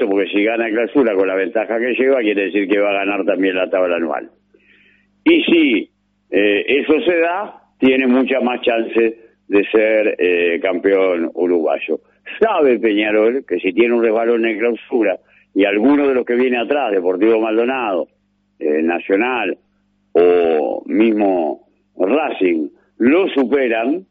supuesto, porque si gana Clausura con la ventaja que lleva, quiere decir que va a ganar también la tabla anual. Y si eso se da, tiene mucha más chance de ser campeón uruguayo. Sabe Peñarol que si tiene un resbalón en Clausura y alguno de los que viene atrás, Deportivo Maldonado, Nacional o mismo Racing, lo superan,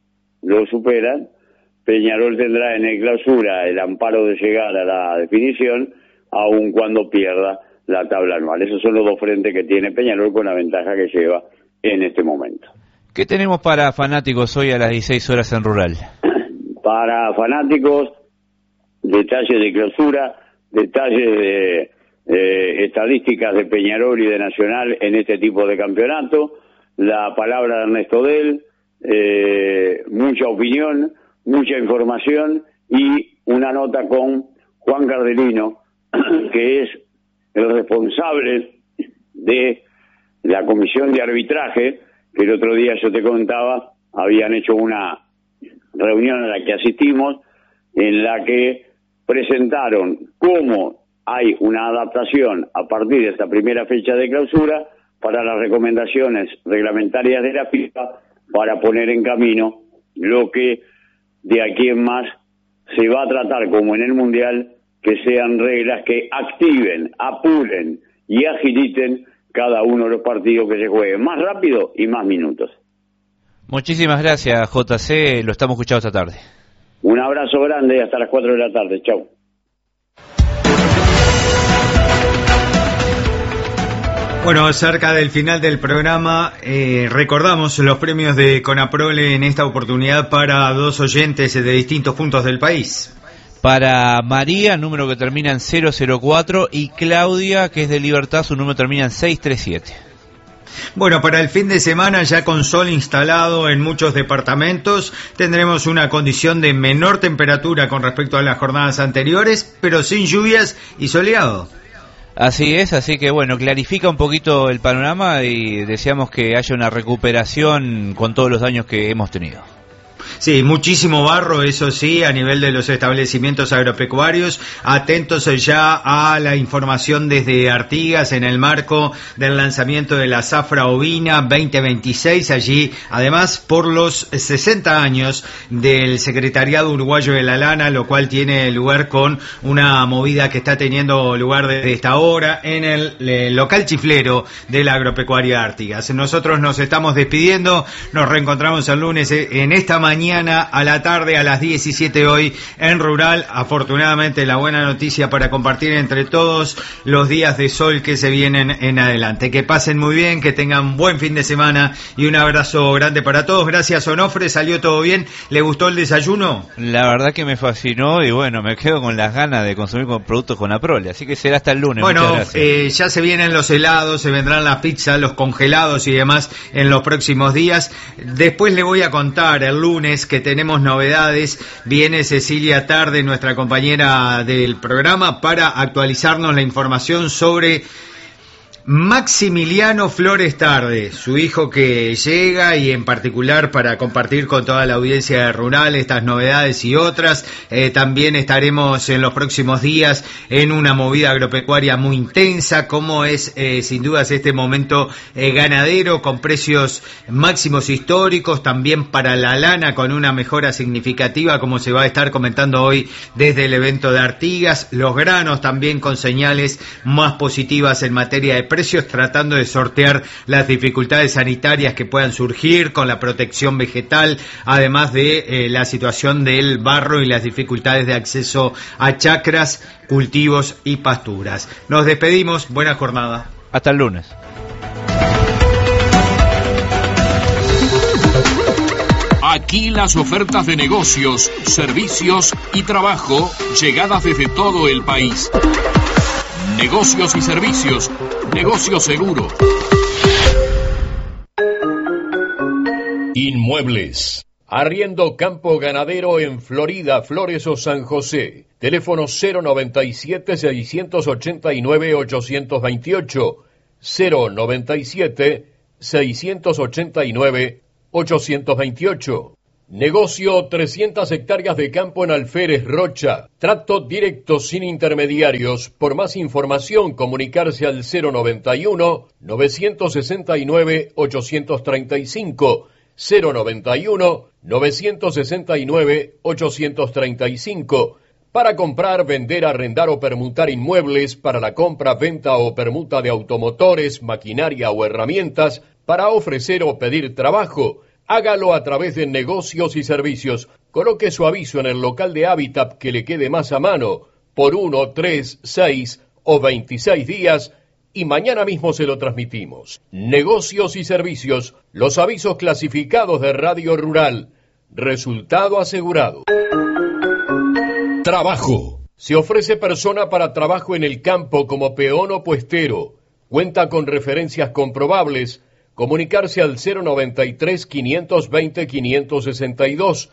Peñarol tendrá en el Clausura el amparo de llegar a la definición, aun cuando pierda la tabla anual. Esos son los dos frentes que tiene Peñarol con la ventaja que lleva en este momento. ¿Qué tenemos para fanáticos hoy a las 16 horas en Rural? Para fanáticos, detalles de Clausura, detalles de estadísticas de Peñarol y de Nacional en este tipo de campeonato, la palabra de Ernesto Del, mucha opinión, mucha información y una nota con Juan Cardelino, que es el responsable de la comisión de arbitraje, que el otro día yo te contaba, habían hecho una reunión a la que asistimos, en la que presentaron cómo hay una adaptación a partir de esta primera fecha de Clausura para las recomendaciones reglamentarias de la FIFA para poner en camino lo que de aquí en más se va a tratar como en el Mundial, que sean reglas que activen, apuren y agiliten cada uno de los partidos que se jueguen más rápido y más minutos. Muchísimas gracias, JC, lo estamos escuchando esta tarde. Un abrazo grande y hasta las 4 de la tarde. Chau. Bueno, cerca del final del programa, recordamos los premios de Conaprole en esta oportunidad para dos oyentes de distintos puntos del país. Para María, número que termina en 004, y Claudia, que es de Libertad, su número termina en 637. Bueno, para el fin de semana, ya con sol instalado en muchos departamentos, tendremos una condición de menor temperatura con respecto a las jornadas anteriores, pero sin lluvias y soleado. Así es, así que bueno, clarifica un poquito el panorama y deseamos que haya una recuperación con todos los daños que hemos tenido. Sí, muchísimo barro, eso sí, a nivel de los establecimientos agropecuarios. Atentos ya a la información desde Artigas en el marco del lanzamiento de la zafra ovina 2026. Allí, además, por los 60 años del Secretariado Uruguayo de la Lana, lo cual tiene lugar con una movida que está teniendo lugar desde esta hora en el local chiflero de la agropecuaria Artigas. Nosotros nos estamos despidiendo, nos reencontramos el lunes en esta mañana a la tarde a las 17 hoy en Rural. Afortunadamente la buena noticia para compartir entre todos los días de sol que se vienen en adelante. Que pasen muy bien, que tengan buen fin de semana y un abrazo grande para todos. Gracias, Onofre, salió todo bien. ¿Le gustó el desayuno? La verdad que me fascinó y bueno, me quedo con las ganas de consumir productos Conaprole, así que será hasta el lunes. Bueno, ya se vienen los helados, se vendrán las pizzas, los congelados y demás en los próximos días. Después le voy a contar el lunes que tenemos novedades. Viene Cecilia Tarde, nuestra compañera del programa, para actualizarnos la información sobre Maximiliano Flores Tarde, su hijo que llega, y en particular para compartir con toda la audiencia de Rural estas novedades y otras. También estaremos en los próximos días en una movida agropecuaria muy intensa, como es sin dudas este momento ganadero, con precios máximos históricos, también para la lana con una mejora significativa, como se va a estar comentando hoy desde el evento de Artigas. Los granos también con señales más positivas en materia de precios, tratando de sortear las dificultades sanitarias que puedan surgir con la protección vegetal, además de la situación del barro y las dificultades de acceso a chacras, cultivos y pasturas. Nos despedimos, buena jornada. Hasta el lunes. Aquí las ofertas de negocios, servicios y trabajo llegadas desde todo el país. Negocios y servicios, negocio seguro. Inmuebles. Arriendo campo ganadero en Florida, Flores o San José. Teléfono 097-689-828. 097-689-828. Negocio 300 hectáreas de campo en Alférez, Rocha. Trato directo sin intermediarios. Por más información, comunicarse al 091-969-835. 091-969-835. Para comprar, vender, arrendar o permutar inmuebles, para la compra, venta o permuta de automotores, maquinaria o herramientas, para ofrecer o pedir trabajo. Hágalo a través de Negocios y Servicios. Coloque su aviso en el local de Habitat que le quede más a mano por 1, 3, 6 o 26 días y mañana mismo se lo transmitimos. Negocios y Servicios, los avisos clasificados de Radio Rural. Resultado asegurado. Trabajo. Se ofrece persona para trabajo en el campo como peón o puestero. Cuenta con referencias comprobables. Comunicarse al 093-520-562,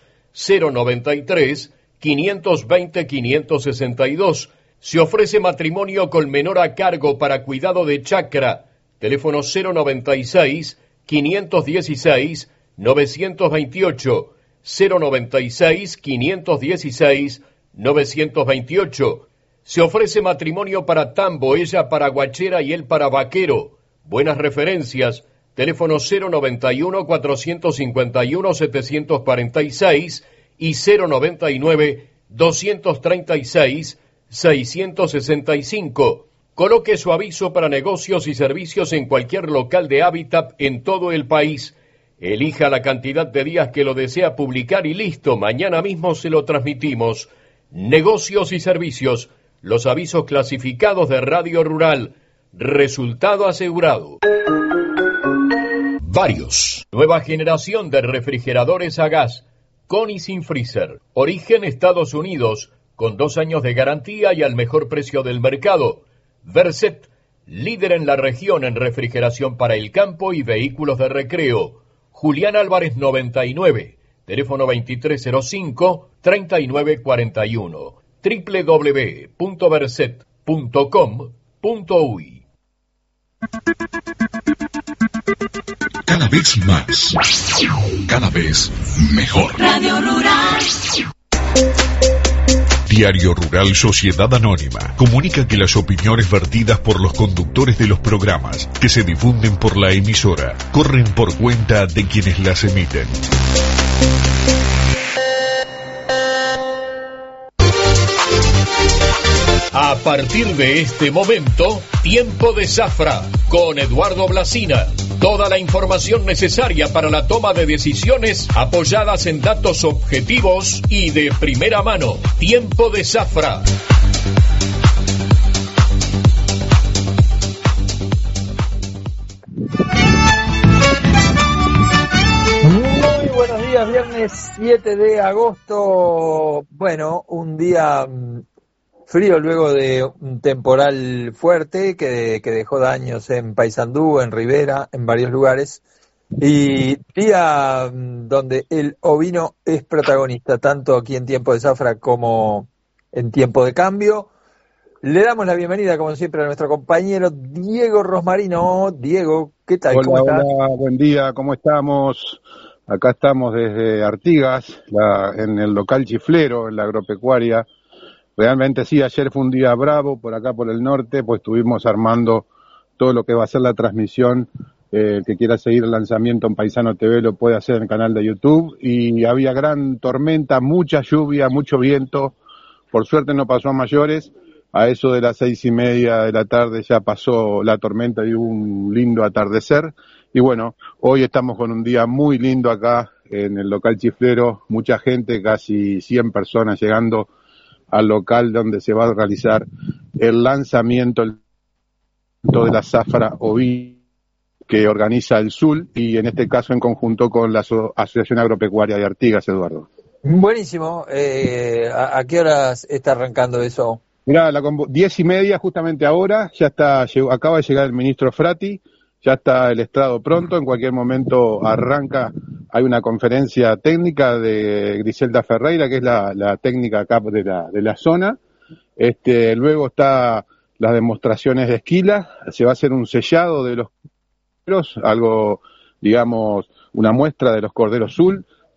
093-520-562. Se ofrece matrimonio con menor a cargo para cuidado de chacra. Teléfono 096-516-928, 096-516-928. Se ofrece matrimonio para tambo, ella para guachera y él para vaquero. Buenas referencias. Teléfono 091-451-746 y 099-236-665. Coloque su aviso para negocios y servicios en cualquier local de Habitat en todo el país. Elija la cantidad de días que lo desea publicar y listo, mañana mismo se lo transmitimos. Negocios y servicios, los avisos clasificados de Radio Rural. Resultado asegurado. Varios. Nueva generación de refrigeradores a gas, con y sin freezer. Origen Estados Unidos, con 2 años de garantía y al mejor precio del mercado. Verset, líder en la región en refrigeración para el campo y vehículos de recreo. Julián Álvarez 99, teléfono 2305-3941. www.verset.com.uy. Cada vez más, cada vez mejor. Radio Rural. Diario Rural Sociedad Anónima comunica que las opiniones vertidas por los conductores de los programas que se difunden por la emisora corren por cuenta de quienes las emiten. A partir de este momento, Tiempo de Zafra con Eduardo Blasina. Toda la información necesaria para la toma de decisiones apoyadas en datos objetivos y de primera mano. Tiempo de Zafra. Muy buenos días, viernes 7 de agosto. Bueno, un día frío luego de un temporal fuerte que dejó daños en Paysandú, en Rivera, en varios lugares. Y día donde el ovino es protagonista, tanto aquí en Tiempo de Zafra como en Tiempo de Cambio. Le damos la bienvenida, como siempre, a nuestro compañero Diego Rosmarino. Diego, ¿qué tal? Hola, hola, buen día, ¿cómo estamos? Acá estamos desde Artigas, en el local Chiflero, en la agropecuaria. Realmente sí, ayer fue un día bravo por acá por el norte, pues estuvimos armando todo lo que va a ser la transmisión. El que quiera seguir el lanzamiento en Paisano TV lo puede hacer en el canal de YouTube. Y había gran tormenta, mucha lluvia, mucho viento. Por suerte no pasó a mayores. A eso de las 6:30 de la tarde ya pasó la tormenta y hubo un lindo atardecer. Y bueno, hoy estamos con un día muy lindo acá en el local Chiflero. Mucha gente, casi 100 personas llegando al local donde se va a realizar el lanzamiento de la zafra ovina que organiza el SUL y en este caso en conjunto con la Asociación Agropecuaria de Artigas, Eduardo. Buenísimo. ¿A qué horas está arrancando eso? Mirá, 10:30 justamente ahora, ya está, acaba de llegar el ministro Frati, ya está el estrado pronto, en cualquier momento arranca. Hay una conferencia técnica de Griselda Ferreira, que es la técnica acá de la zona. Luego está las demostraciones de esquila, se va a hacer un sellado de los corderos, algo, digamos, una muestra de los corderos SUL,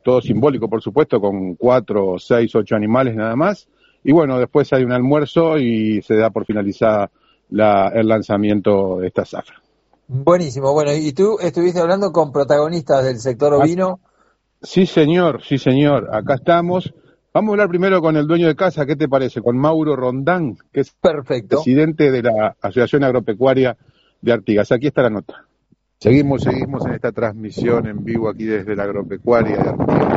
todo simbólico, por supuesto, con 4, 6, 8 animales nada más. Y bueno, después hay un almuerzo y se da por finalizada el lanzamiento de esta zafra. Buenísimo. Bueno, y tú estuviste hablando con protagonistas del sector ovino. Sí, señor. Acá estamos. Vamos a hablar primero con el dueño de casa, ¿qué te parece? Con Mauro Rondán, que es presidente de la Asociación Agropecuaria de Artigas. Aquí está la nota. Seguimos en esta transmisión en vivo aquí desde la Agropecuaria de Artigas.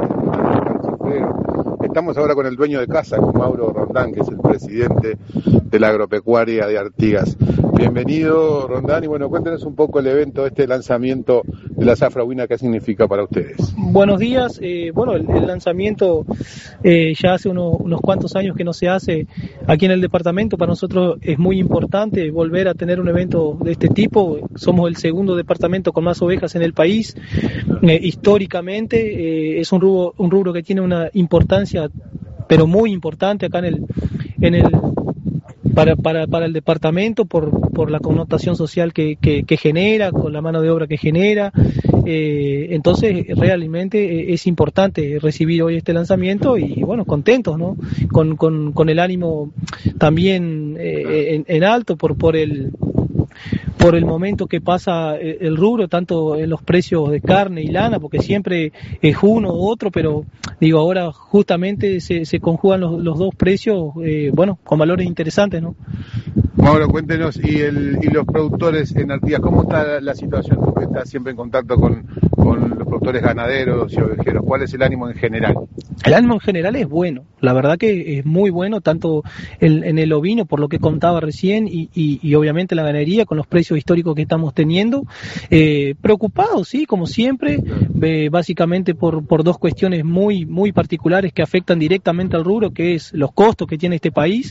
Estamos ahora con el dueño de casa, con Mauro Rondán, que es el presidente de la Agropecuaria de Artigas. Bienvenido, Rondán, y bueno, cuéntenos un poco el evento, este lanzamiento de la zafra ovina, ¿qué significa para ustedes? Buenos días, bueno, el lanzamiento ya hace unos cuantos años que no se hace aquí en el departamento. Para nosotros es muy importante volver a tener un evento de este tipo. Somos el segundo departamento con más ovejas en el país. Históricamente es un rubro que tiene una importancia, pero muy importante acá para el departamento por la connotación social que genera, con la mano de obra que genera. Entonces realmente es importante recibir hoy este lanzamiento y bueno, contentos, ¿no? Con el ánimo también en alto por el momento que pasa el rubro, tanto en los precios de carne y lana, porque siempre es uno u otro, pero digo, ahora justamente se conjugan los dos precios, bueno, con valores interesantes, ¿no? Mauro, cuéntenos, y los productores en Artigas, ¿cómo está la situación? Porque estás siempre en contacto con los productores ganaderos y ovejeros. ¿Cuál es el ánimo en general? El ánimo en general es bueno, la verdad que es muy bueno, tanto en el ovino, por lo que contaba recién, y obviamente la ganadería, con los precios históricos que estamos teniendo. Preocupados, sí, como siempre, básicamente por dos cuestiones muy, muy particulares que afectan directamente al rubro, que es los costos que tiene este país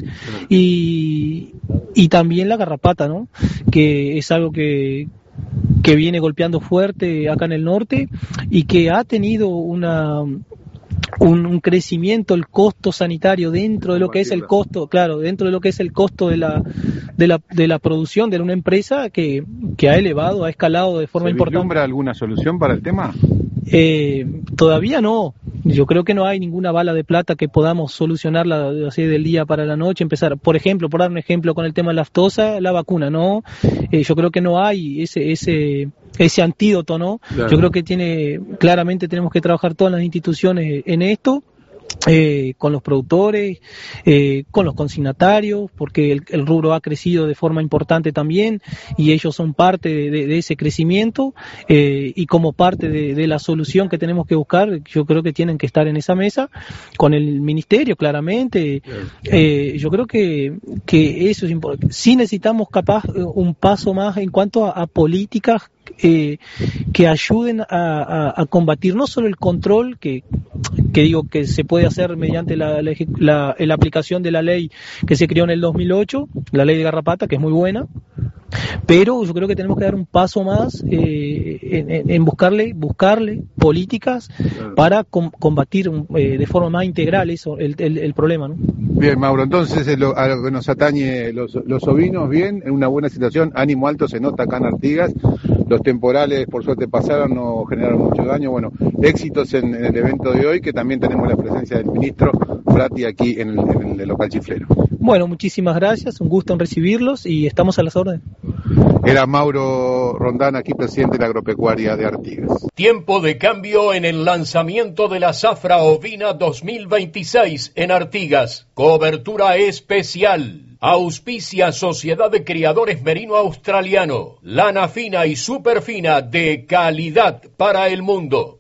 y también la garrapata, ¿no? Que es algo que viene golpeando fuerte acá en el norte y que ha tenido un crecimiento, el costo sanitario dentro de lo que es el costo, claro, dentro de lo que es el costo de la producción de una empresa que ha elevado, ha escalado de forma importante. ¿Se vislumbra alguna solución para el tema? Todavía no. Yo creo que no hay ninguna bala de plata que podamos solucionarla así del día para la noche, empezar, por ejemplo, por dar un ejemplo con el tema de la aftosa, la vacuna, ¿no? Yo creo que no hay ese antídoto, ¿no? Claro. Yo creo que claramente tenemos que trabajar todas las instituciones en esto, con los productores, con los consignatarios, porque el rubro ha crecido de forma importante también y ellos son parte de ese crecimiento, y como parte de la solución que tenemos que buscar, yo creo que tienen que estar en esa mesa con el ministerio, claramente. Yo creo que eso es importante. Sí necesitamos capaz un paso más en cuanto a políticas que ayuden a combatir no solo el control que digo que se puede hacer mediante la aplicación de la ley que se creó en el 2008, la ley de garrapata, que es muy buena, pero yo creo que tenemos que dar un paso más en buscarle políticas para combatir de forma más integral eso, el problema, ¿no? Bien, Mauro, entonces a lo que nos atañe los ovinos, bien, en una buena situación, ánimo alto se nota acá en Artigas. Los temporales, por suerte, pasaron, no generaron mucho daño. Bueno, éxitos en el evento de hoy, que también tenemos la presencia del ministro Prati aquí en el local chiflero. Bueno, muchísimas gracias, un gusto en recibirlos y estamos a las órdenes. Era Mauro Rondán, aquí presidente de la Agropecuaria de Artigas. Tiempo de cambio en el lanzamiento de la zafra ovina 2026 en Artigas. Cobertura especial. Auspicia Sociedad de Criadores Merino Australiano. Lana fina y super fina de calidad para el mundo.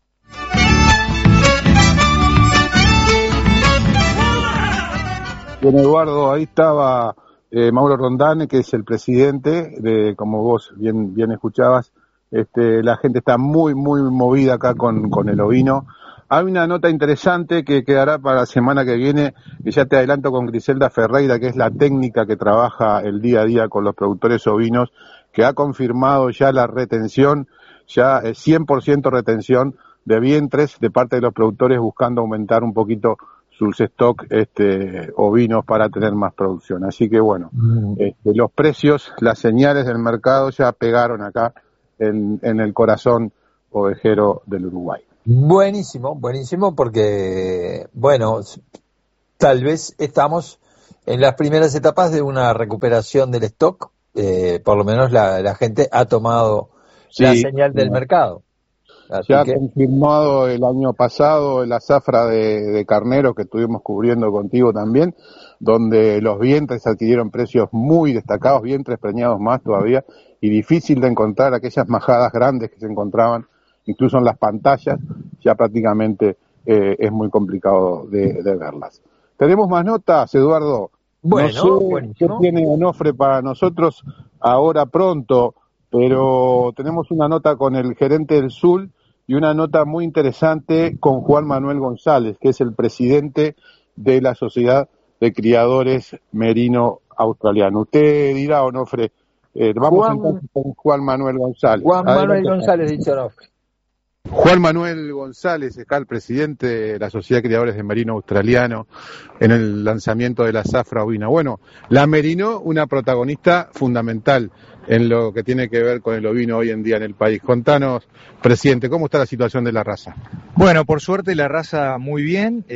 Bueno, Eduardo, ahí estaba Mauro Rondán, que es el presidente, como vos bien escuchabas. La gente está muy, muy movida acá con el ovino. Hay una nota interesante que quedará para la semana que viene, que ya te adelanto, con Griselda Ferreira, que es la técnica que trabaja el día a día con los productores ovinos, que ha confirmado ya la retención, ya 100% retención de vientres de parte de los productores, buscando aumentar un poquito sus stock ovinos para tener más producción. Así que bueno, los precios, las señales del mercado ya pegaron acá en el corazón ovejero del Uruguay. Buenísimo, buenísimo, porque, bueno, tal vez estamos en las primeras etapas de una recuperación del stock, por lo menos la gente ha tomado la señal del mercado. Así se ha confirmado el año pasado la zafra de carneros que estuvimos cubriendo contigo también, donde los vientres adquirieron precios muy destacados, vientres preñados más todavía, y difícil de encontrar aquellas majadas grandes que se encontraban incluso en las pantallas, ya prácticamente es muy complicado de verlas. Tenemos más notas, Eduardo. Bueno, no sé qué tiene Onofre para nosotros ahora pronto, pero tenemos una nota con el gerente del SUL y una nota muy interesante con Juan Manuel González, que es el presidente de la Sociedad de Criadores Merino Australiano. Usted dirá, Onofre, vamos entonces con Juan Manuel González. Juan Manuel González, dicho Onofre. Juan Manuel González, acá el presidente de la Sociedad de Criadores de Merino Australiano, en el lanzamiento de la zafra ovina. Bueno, la merino, una protagonista fundamental en lo que tiene que ver con el ovino hoy en día en el país. Contanos, presidente, ¿cómo está la situación de la raza? Bueno, por suerte la raza muy bien,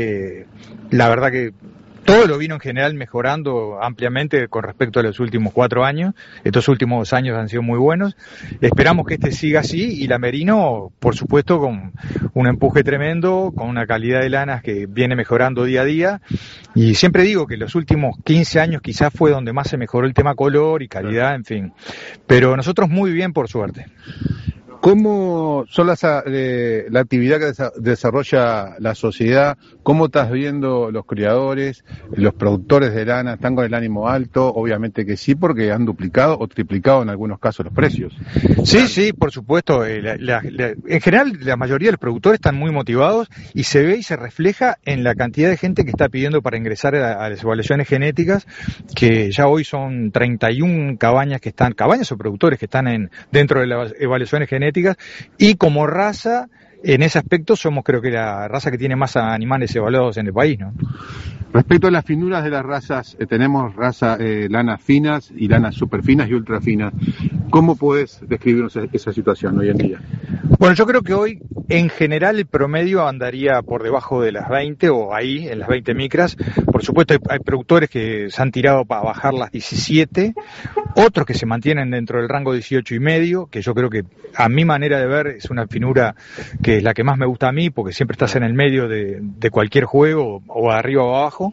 la verdad que todo el ovino en general mejorando ampliamente con respecto a los últimos 4 años. Estos últimos 2 años han sido muy buenos. Esperamos que este siga así y la merino, por supuesto, con un empuje tremendo, con una calidad de lanas que viene mejorando día a día. Y siempre digo que los últimos 15 años quizás fue donde más se mejoró el tema color y calidad, en fin. Pero nosotros muy bien, por suerte. ¿Cómo son la actividad que desarrolla la sociedad? ¿Cómo estás viendo los criadores, los productores de lana? ¿Están con el ánimo alto? Obviamente que sí, porque han duplicado o triplicado en algunos casos los precios. Sí, por supuesto. En general, la mayoría de los productores están muy motivados y se ve y se refleja en la cantidad de gente que está pidiendo para ingresar a las evaluaciones genéticas, que ya hoy son 31 cabañas o productores que están dentro de las evaluaciones genéticas. Y como raza, en ese aspecto somos creo que la raza que tiene más animales evaluados en el país, ¿no? Respecto a las finuras de las razas, tenemos lanas finas y lanas super finas y ultra finas. ¿Cómo puedes describirnos esa situación hoy en día? Bueno, yo creo que hoy en general el promedio andaría por debajo de las 20 o ahí, en las 20 micras. Por supuesto hay productores que se han tirado para bajar las 17, otros que se mantienen dentro del rango 18 y medio, que yo creo que a mi manera de ver es una finura que es la que más me gusta a mí, porque siempre estás en el medio de cualquier juego, o arriba o abajo.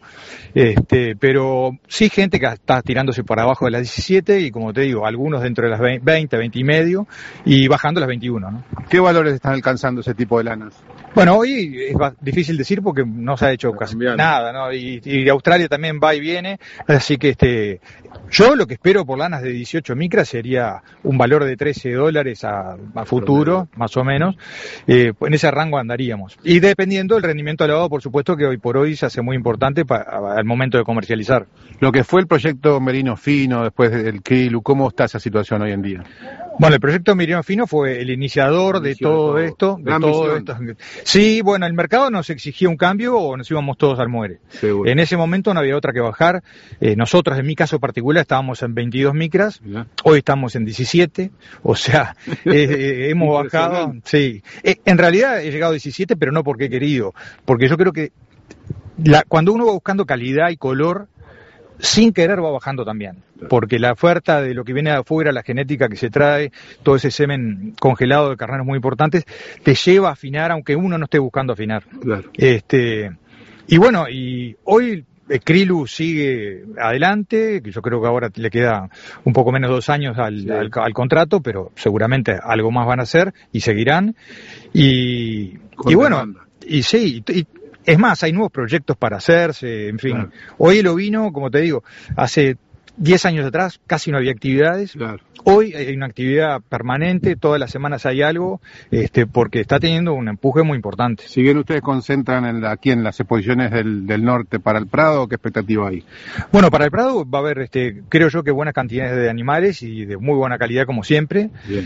Pero sí gente que está tirándose para abajo de las 17 y, como te digo, algunos dentro de las 20 y medio y bajando las 21, ¿no? ¿Qué valores están alcanzando ese tipo de lanas? Bueno, hoy es difícil decir porque no se ha hecho casi nada, ¿no? Y Australia también va y viene, así que yo lo que espero por lanas de 18 micras sería un valor de $13 a futuro, más o menos. En ese rango andaríamos. Y dependiendo del rendimiento elevado, por supuesto, que hoy por hoy se hace muy importante al momento de comercializar. Lo que fue el proyecto Merino Fino, después del Krilu, ¿cómo está esa situación hoy en día? Bueno, el proyecto Merino Fino fue el iniciador de todo esto. Sí, bueno, el mercado nos exigía un cambio o nos íbamos todos al muere. Seguro. En ese momento no había otra que bajar. Nosotros, en mi caso particular, estábamos en 22 micras, hoy estamos en 17, o sea, hemos bajado. Sí, en realidad he llegado a 17, pero no porque he querido, porque yo creo que cuando uno va buscando calidad y color, sin querer va bajando también, porque la oferta de lo que viene de afuera, la genética que se trae, todo ese semen congelado de carneros muy importantes, te lleva a afinar, aunque uno no esté buscando afinar. Claro. Y bueno, y hoy Krilu sigue adelante, que yo creo que ahora le queda un poco menos de 2 años al contrato, pero seguramente algo más van a hacer y seguirán. Y bueno, y sí, es más, hay nuevos proyectos para hacerse, en fin. Claro. Hoy el ovino, como te digo, hace 10 años atrás casi no había actividades. Claro. Hoy hay una actividad permanente, todas las semanas hay algo, porque está teniendo un empuje muy importante. Si bien ustedes concentran aquí en las exposiciones del norte para el Prado, ¿qué expectativa hay? Bueno, para el Prado va a haber, creo yo, que buenas cantidades de animales y de muy buena calidad como siempre. Bien.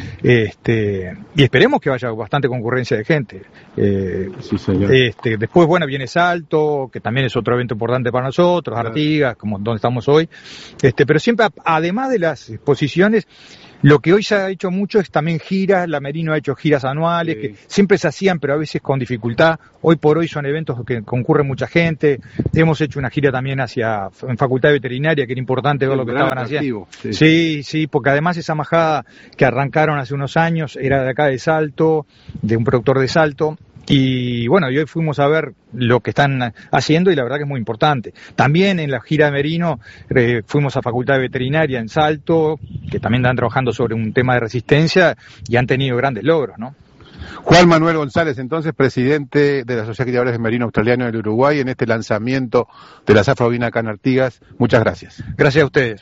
Y esperemos que vaya bastante concurrencia de gente. Sí, señor. Después, bueno, viene Salto, que también es otro evento importante para nosotros, claro. Artigas, como donde estamos hoy. Pero siempre, además de las exposiciones, lo que hoy se ha hecho mucho es también giras. La Merino ha hecho giras anuales, que siempre se hacían, pero a veces con dificultad. Hoy por hoy son eventos que concurre mucha gente. Hemos hecho una gira también en Facultad de Veterinaria, que era importante ver lo que estaban haciendo. Sí, porque además esa majada que arrancaron hace unos años era de acá de Salto, de un productor de Salto. Y bueno, y hoy fuimos a ver lo que están haciendo y la verdad que es muy importante. También en la gira de Merino fuimos a Facultad de Veterinaria en Salto, que también están trabajando sobre un tema de resistencia y han tenido grandes logros, ¿no? Juan Manuel González, entonces, presidente de la Sociedad de Criadores de Merino Australiano del Uruguay, en este lanzamiento de la zafra ovina acá en Artigas. Muchas gracias. Gracias a ustedes.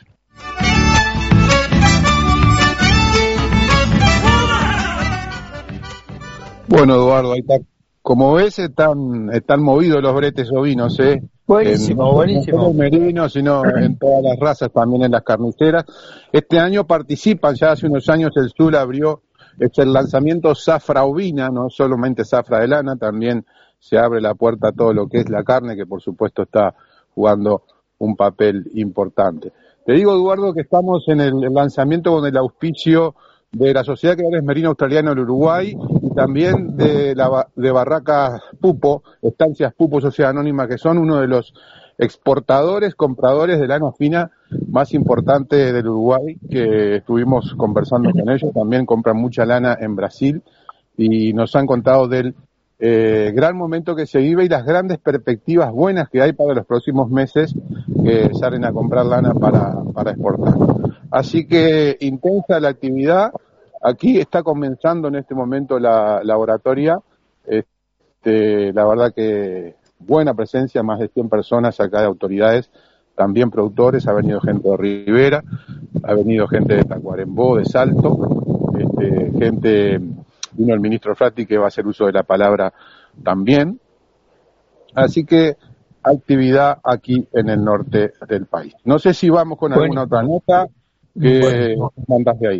Bueno, Eduardo, ahí está. Como ves, están movidos los bretes ovinos, Buenísimo, buenísimo. No solo en merinos, sino en todas las razas, también en las carniceras. Este año participan, ya hace unos años el SUL abrió el lanzamiento zafra ovina, no solamente zafra de lana, también se abre la puerta a todo lo que es la carne, que por supuesto está jugando un papel importante. Te digo, Eduardo, que estamos en el lanzamiento con el auspicio de la Sociedad de Criadores Merino Australiano del Uruguay y también de Barracas Pupo, Estancias Pupo Sociedad Anónima, que son uno de los exportadores, compradores de lana fina más importantes del Uruguay, que estuvimos conversando con ellos. También compran mucha lana en Brasil y nos han contado del gran momento que se vive y las grandes perspectivas buenas que hay para los próximos meses que salen a comprar lana para exportar. Así que intensa la actividad. Aquí está comenzando en este momento la oratoria. La verdad que buena presencia, más de 100 personas acá de autoridades, también productores. Ha venido gente de Rivera, ha venido gente de Tacuarembó, de Salto, vino el ministro Frati, que va a hacer uso de la palabra también. Así que actividad aquí en el norte del país. No sé si vamos con alguna otra nota que mandas de ahí.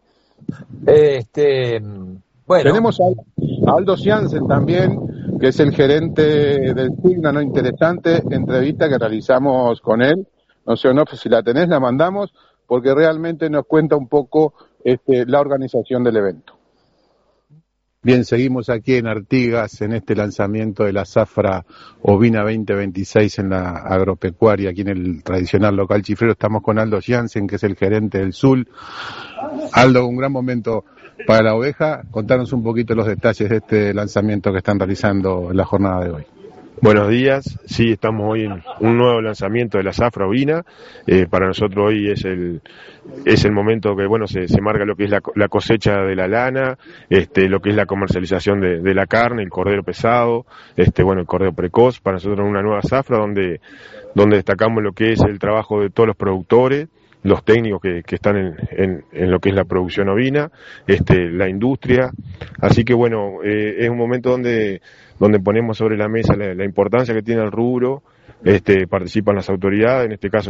Tenemos a Aldo Jansen también, que es el gerente del SUL, una interesante entrevista que realizamos con él. No sé, si la tenés, la mandamos, porque realmente nos cuenta un poco la organización del evento. Bien, seguimos aquí en Artigas en este lanzamiento de la zafra ovina 2026 en la agropecuaria, aquí en el tradicional local chiflero. Estamos con Aldo Jansen, que es el gerente del SUL. Aldo, un gran momento para la oveja. Contanos un poquito los detalles de este lanzamiento que están realizando en la jornada de hoy. Buenos días, sí, estamos hoy en un nuevo lanzamiento de la zafra ovina. Para nosotros hoy es el momento que se marca lo que es la cosecha de la lana, lo que es la comercialización de la carne, el cordero pesado, el cordero precoz. Para nosotros es una nueva zafra donde destacamos lo que es el trabajo de todos los productores, los técnicos que están en lo que es la producción ovina, la industria. Así que es un momento donde ponemos sobre la mesa la importancia que tiene el rubro. Participan las autoridades, en este caso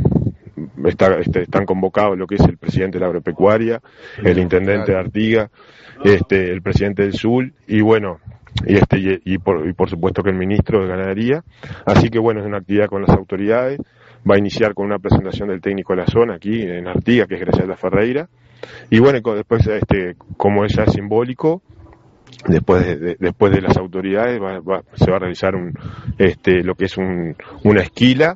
están convocados lo que es el presidente de la agropecuaria, el intendente de Artigas, el presidente del SUL y por supuesto que el ministro de Ganadería. Así que es una actividad con las autoridades. Va a iniciar con una presentación del técnico de la zona aquí en Artigas, que es Graciela Ferreira, y después como es ya simbólico, después de las autoridades se va a realizar lo que es una esquila,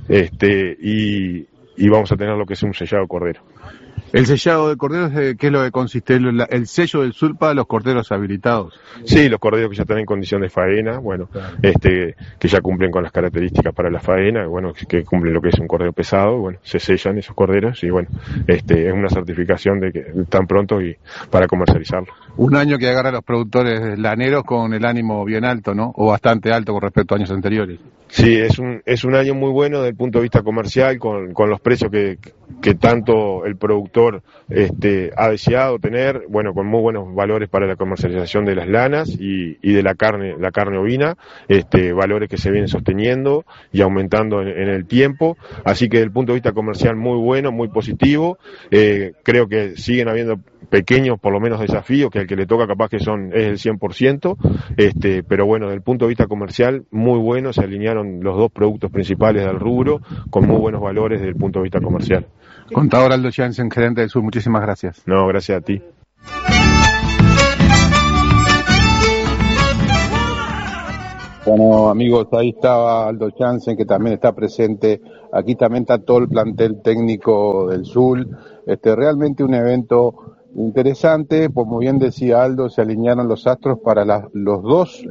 y vamos a tener lo que es un sellado cordero. El sellado de corderos, ¿qué es lo que consiste? ¿El sello del SUL para los corderos habilitados? Sí, los corderos que ya están en condición de faena, que ya cumplen con las características para la faena, que cumplen lo que es un cordero pesado, se sellan esos corderos y es una certificación de que están prontos y para comercializarlo. Un año que agarra a los productores laneros con el ánimo bien alto, ¿no? O bastante alto con respecto a años anteriores. Sí, es un año muy bueno desde el punto de vista comercial, con los precios que tanto el productor ha deseado tener, con muy buenos valores para la comercialización de las lanas y de la carne ovina, valores que se vienen sosteniendo y aumentando en el tiempo. Así que desde el punto de vista comercial muy bueno, muy positivo. Creo que siguen habiendo pequeños, por lo menos, desafíos, que al que le toca capaz que es el 100%, pero bueno, desde el punto de vista comercial, muy bueno, se alinearon los dos productos principales del rubro, con muy buenos valores desde el punto de vista comercial. Contador Aldo Jansen, gerente del Sur, muchísimas gracias. No, gracias a ti. Bueno, amigos, ahí estaba Aldo Jansen, que también está presente. Aquí también está todo el plantel técnico del Sur. Realmente un evento interesante. Como bien decía Aldo, se alinearon los astros para los dos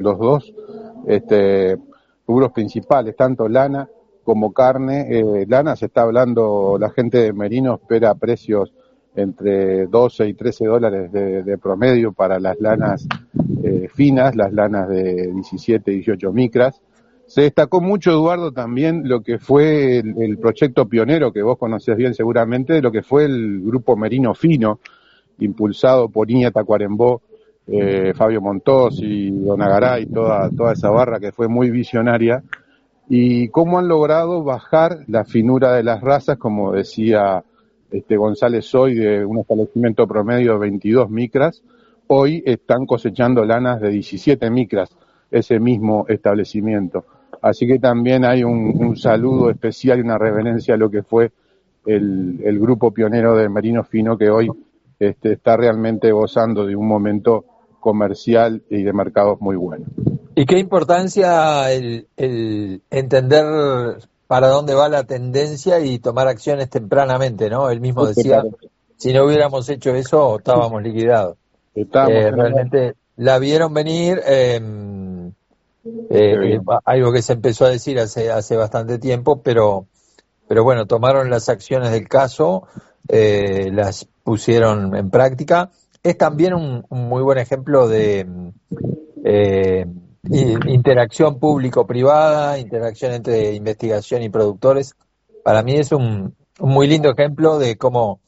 rubros principales, tanto lana como carne. Lana, se está hablando, la gente de Merino espera precios entre 12 y 13 dólares de promedio para las lanas finas, las lanas de 17 y 18 micras. Se destacó mucho, Eduardo, también lo que fue el proyecto pionero, que vos conocés bien seguramente, de lo que fue el grupo Merino Fino, impulsado por Iña Tacuarembó, Fabio Montós y Don Agaray, toda esa barra que fue muy visionaria, y cómo han logrado bajar la finura de las razas, como decía González hoy, de un establecimiento promedio de 22 micras. Hoy están cosechando lanas de 17 micras, ese mismo establecimiento. Así que también hay un saludo especial y una reverencia a lo que fue el grupo pionero de Merino Fino, que hoy está realmente gozando de un momento comercial y de mercados muy bueno. Y qué importancia el entender para dónde va la tendencia y tomar acciones tempranamente, ¿no? Él mismo decía, si no hubiéramos hecho eso, estábamos liquidados. Realmente la vieron venir, algo que se empezó a decir hace bastante tiempo, pero bueno, tomaron las acciones del caso, las pusieron en práctica. Es también un muy buen ejemplo de interacción público-privada, interacción entre investigación y productores. Para mí es un muy lindo ejemplo de cómo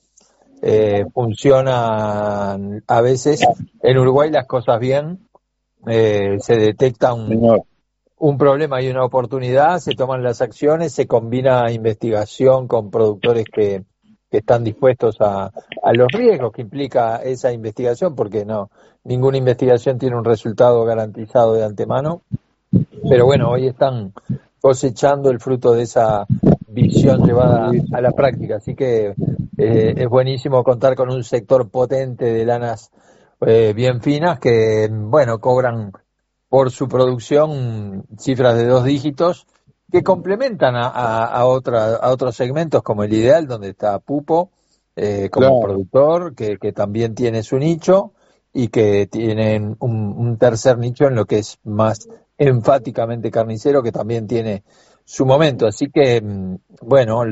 funcionan a veces en Uruguay las cosas bien. Se detecta un problema y una oportunidad, se toman las acciones, se combina investigación con productores que están dispuestos a los riesgos que implica esa investigación, porque ninguna investigación tiene un resultado garantizado de antemano, pero bueno, hoy están cosechando el fruto de esa visión llevada a la práctica, así que es buenísimo contar con un sector potente de lanas bien finas que, bueno, cobran por su producción cifras de 2 dígitos que complementan a otros segmentos como el ideal, donde está Pupo como productor, que también tiene su nicho y que tienen un tercer nicho en lo que es más enfáticamente carnicero, que también tiene su momento. Así que, bueno,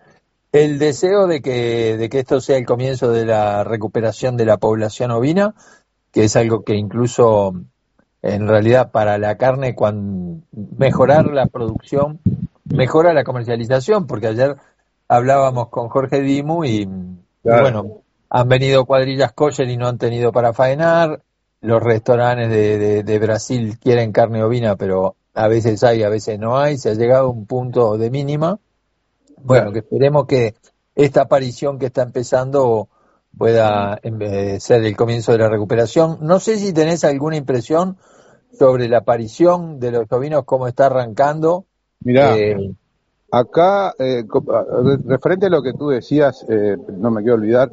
el deseo de que esto sea el comienzo de la recuperación de la población ovina, que es algo que incluso en realidad para la carne, cuando mejorar la producción, mejora la comercialización, porque ayer hablábamos con Jorge Dimu y bueno, han venido cuadrillas kosher y no han tenido para faenar, los restaurantes de Brasil quieren carne ovina, pero a veces hay, a veces no hay, se ha llegado a un punto de mínima. Bueno, que esperemos que esta aparición que está empezando pueda ser el comienzo de la recuperación. No sé si tenés alguna impresión sobre la aparición de los ovinos, cómo está arrancando. Mirá, acá, referente a lo que tú decías, no me quiero olvidar,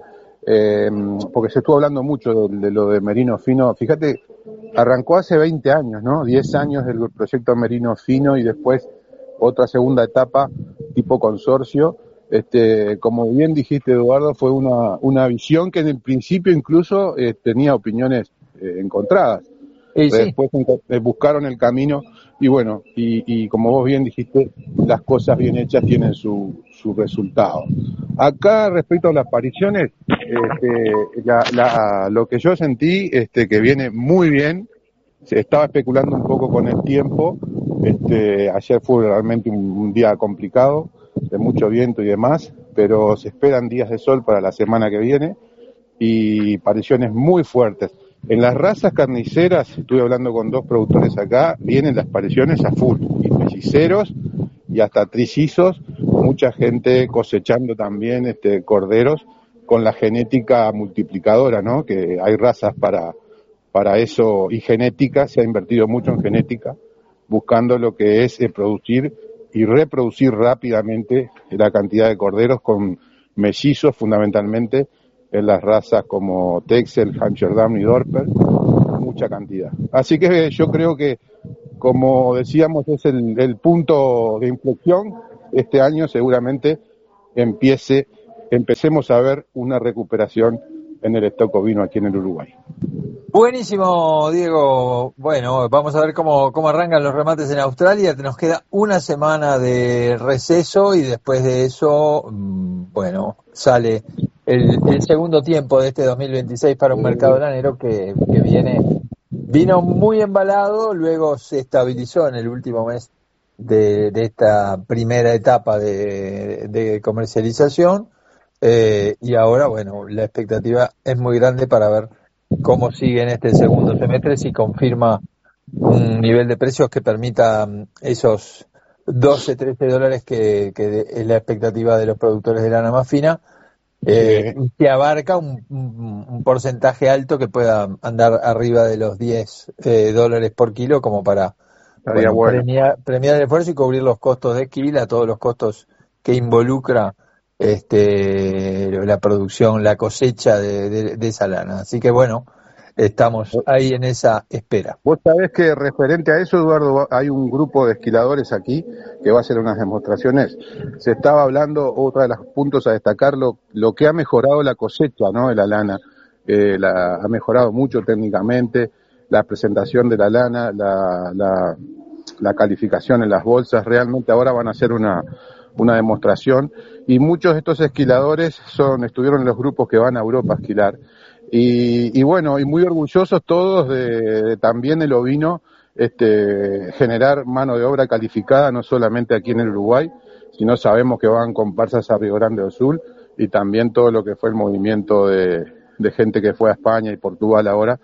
porque se estuvo hablando mucho de lo de Merino Fino. Fíjate, arrancó hace 20 años, ¿no? 10 años del proyecto Merino Fino y después otra segunda etapa tipo consorcio. Como bien dijiste, Eduardo, fue una visión que en el principio incluso tenía opiniones encontradas. Después buscaron el camino y bueno, y como vos bien dijiste, las cosas bien hechas tienen su resultado. Acá, respecto a las apariciones, lo que yo sentí, que viene muy bien, se estaba especulando un poco con el tiempo. Ayer fue realmente un día complicado, de mucho viento y demás, pero se esperan días de sol para la semana que viene y apariciones muy fuertes. En las razas carniceras, estuve hablando con 2 productores acá, vienen las apariciones a full, y melliceros y hasta trillizos, mucha gente cosechando también corderos con la genética multiplicadora, ¿no? Que hay razas para eso, y genética, se ha invertido mucho en genética, buscando lo que es producir y reproducir rápidamente la cantidad de corderos con mellizos, fundamentalmente en las razas como Texel, Hampshire Down y Dorper, mucha cantidad. Así que yo creo que, como decíamos, es el punto de inflexión. Este año seguramente empecemos a ver una recuperación en el stock ovino aquí en el Uruguay. Buenísimo, Diego. Bueno, vamos a ver cómo arrancan los remates en Australia. Nos queda una semana de receso y después de eso, bueno, sale el segundo tiempo de este 2026 para un mercado lanero que vino muy embalado, luego se estabilizó en el último mes de esta primera etapa de comercialización, y ahora, bueno, la expectativa es muy grande para ver cómo sigue en este segundo semestre, si confirma un nivel de precios que permita esos $12-13 que es la expectativa de los productores de lana más fina, que abarca un porcentaje alto que pueda andar arriba de los $10 por kilo, como para premiar el esfuerzo y cubrir los costos de esquila, todos los costos que involucra la producción, la cosecha de esa lana. Así que bueno, estamos ahí en esa espera. Vos sabés que referente a eso, Eduardo, hay un grupo de esquiladores aquí que va a hacer unas demostraciones. Se estaba hablando, otra de los puntos a destacar, lo que ha mejorado la cosecha, ¿no?, de la lana. Ha mejorado mucho técnicamente, la presentación de la lana, la calificación en las bolsas. Realmente ahora van a hacer una demostración, y muchos de estos esquiladores estuvieron en los grupos que van a Europa a esquilar, y bueno, y muy orgullosos todos de también el ovino, generar mano de obra calificada, no solamente aquí en el Uruguay, sino sabemos que van comparsas a Río Grande do Sul, y también todo lo que fue el movimiento de gente que fue a España y Portugal ahora,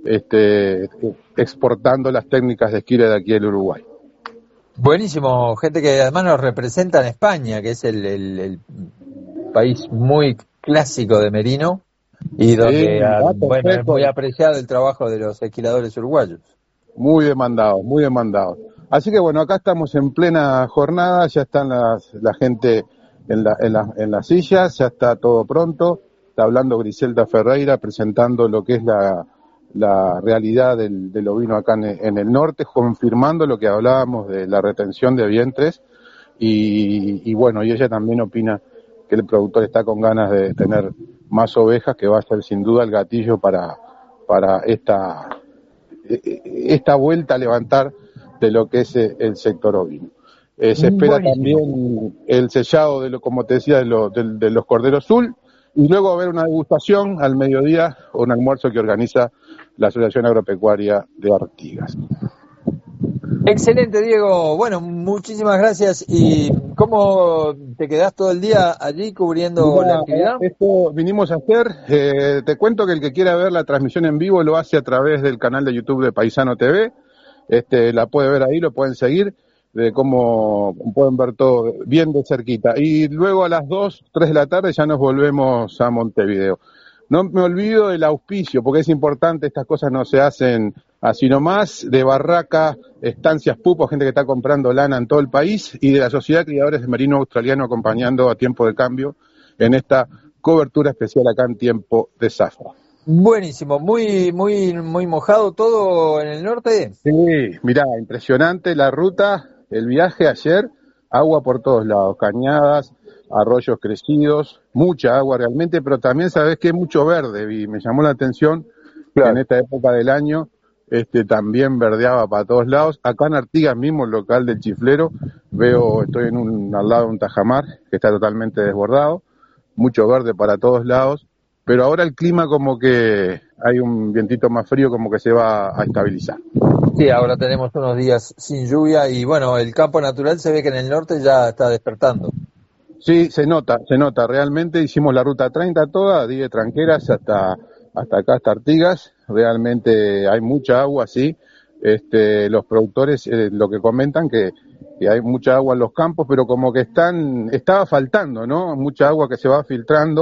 exportando las técnicas de esquila de aquí del Uruguay. Buenísimo, gente que además nos representa en España, que es el país muy clásico de merino, y donde es muy apreciado el trabajo de los esquiladores uruguayos. Muy demandados, muy demandados. Así que bueno, acá estamos en plena jornada, ya están la gente en las sillas, ya está todo pronto. Está hablando Griselda Ferreira, presentando lo que es la realidad del ovino acá en el norte, confirmando lo que hablábamos de la retención de vientres, y bueno, y ella también opina que el productor está con ganas de tener más ovejas, que va a ser sin duda el gatillo para esta vuelta a levantar de lo que es el sector ovino. Se espera también el sellado como te decía, de los corderos azul, y luego haber una degustación al mediodía, o un almuerzo que organiza la Asociación Agropecuaria de Artigas. Excelente, Diego. Bueno, muchísimas gracias. ¿Y cómo te quedás todo el día allí cubriendo la actividad? Esto vinimos a hacer. Te cuento que el que quiera ver la transmisión en vivo lo hace a través del canal de YouTube de Paisano TV. La puede ver ahí, lo pueden seguir, de cómo pueden ver todo bien de cerquita. Y luego a las 2, 3 de la tarde ya nos volvemos a Montevideo. No me olvido del auspicio, porque es importante, estas cosas no se hacen así nomás, de Barraca, Estancias Pupo, gente que está comprando lana en todo el país, y de la Sociedad de Criadores de Merino Australiano, acompañando a Tiempo de Cambio en esta cobertura especial acá en Tiempo de Zafra. Buenísimo, muy mojado todo en el norte. Sí, mirá, impresionante la ruta, el viaje ayer, agua por todos lados, cañadas, arroyos crecidos, mucha agua realmente, pero también sabés que mucho verde, y me llamó la atención que en esta época del año también verdeaba para todos lados. Acá en Artigas mismo, el local del Chiflero, estoy al lado de un tajamar que está totalmente desbordado, mucho verde para todos lados, pero ahora el clima como que hay un vientito más frío, como que se va a estabilizar. Sí, ahora tenemos unos días sin lluvia, y bueno, el campo natural se ve que en el norte ya está despertando. Sí, se nota, realmente hicimos la ruta 30 toda, de Tranqueras hasta acá, hasta Artigas, realmente hay mucha agua, sí, los productores lo que comentan que hay mucha agua en los campos, pero como que estaba faltando, ¿no? Mucha agua que se va filtrando,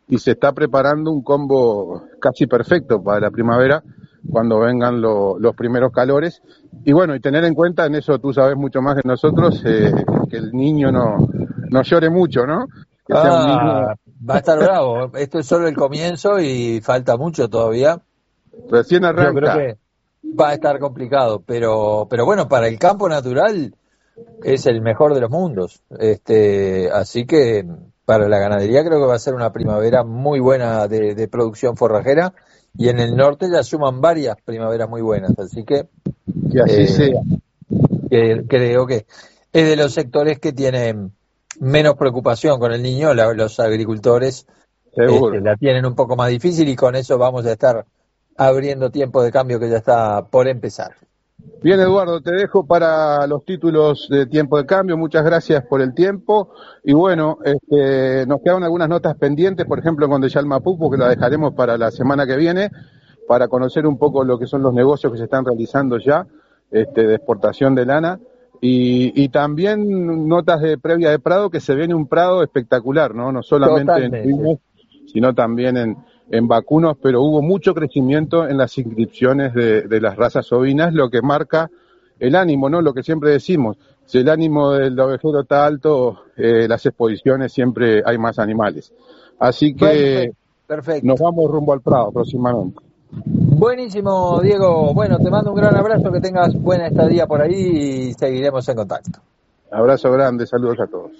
y se está preparando un combo casi perfecto para la primavera, cuando vengan los primeros calores. Y bueno, y tener en cuenta, en eso tú sabes mucho más que nosotros, que el niño no llore mucho, ¿no? Que sea un niño... Va a estar bravo. Esto es solo el comienzo y falta mucho todavía. Recién arranca. Yo creo que va a estar complicado, pero bueno, para el campo natural es el mejor de los mundos. Así que para la ganadería creo que va a ser una primavera muy buena de producción forrajera, y en el norte ya suman varias primaveras muy buenas, así que así sea. Creo que es de los sectores que tienen menos preocupación con el niño. Los agricultores la tienen un poco más difícil, y con eso vamos a estar abriendo tiempo de cambio que ya está por empezar. Bien, Eduardo, te dejo para los títulos de tiempo de cambio. Muchas gracias por el tiempo. Y bueno, nos quedan algunas notas pendientes, por ejemplo, con Deyalma Pupo, que la dejaremos para la semana que viene, para conocer un poco lo que son los negocios que se están realizando ya, de exportación de lana. Y también notas de previa de Prado, que se viene un Prado espectacular, ¿no? No solamente en ovinos, sino también en vacunos, pero hubo mucho crecimiento en las inscripciones de las razas ovinas, lo que marca el ánimo, ¿no? Lo que siempre decimos, si el ánimo del ovejero está alto, las exposiciones siempre hay más animales. Así que perfecto. Nos vamos rumbo al Prado próximamente. Buenísimo, Diego. Bueno, te mando un gran abrazo, que tengas buena estadía por ahí y seguiremos en contacto. Abrazo grande, saludos a todos.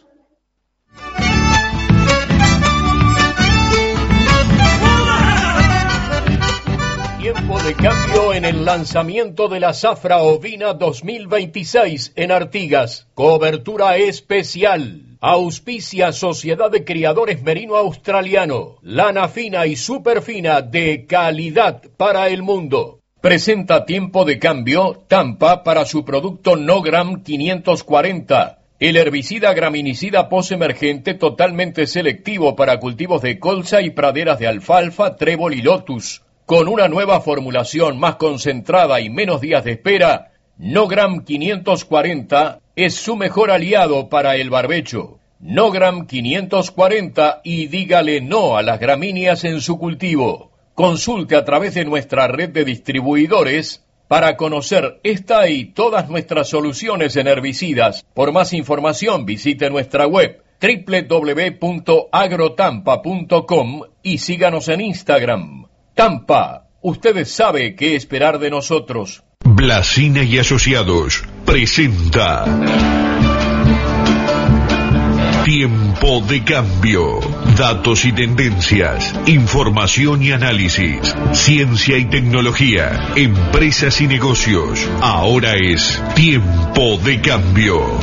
Tiempo de cambio en el lanzamiento de la Zafra Ovina 2026 en Artigas. Cobertura especial. Auspicia Sociedad de Criadores Merino Australiano. Lana fina y super fina de calidad para el mundo. Presenta Tiempo de Cambio Tampa para su producto Nogram 540. El herbicida graminicida posemergente totalmente selectivo para cultivos de colza y praderas de alfalfa, trébol y lotus. Con una nueva formulación más concentrada y menos días de espera, Nogram 540 es su mejor aliado para el barbecho. Nogram 540 y dígale no a las gramíneas en su cultivo. Consulte a través de nuestra red de distribuidores para conocer esta y todas nuestras soluciones en herbicidas. Por más información visite nuestra web www.agrotampa.com y síganos en Instagram. Tampa, ustedes saben qué esperar de nosotros. Blasina y Asociados presenta Tiempo de Cambio. Datos y tendencias, información y análisis, ciencia y tecnología, empresas y negocios. Ahora es Tiempo de Cambio.